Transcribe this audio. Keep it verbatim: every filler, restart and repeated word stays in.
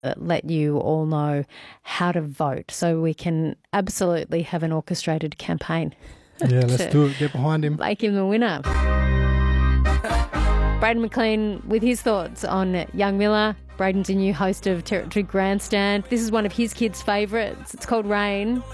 uh, let you all know how to vote so we can absolutely have an orchestrated campaign. Yeah, let's do it. Get behind him. Make him the winner. Braden McLean with his thoughts on Young Miller. Braden's a new host of Territory Grandstand. This is one of his kids' favourites. It's called Rain.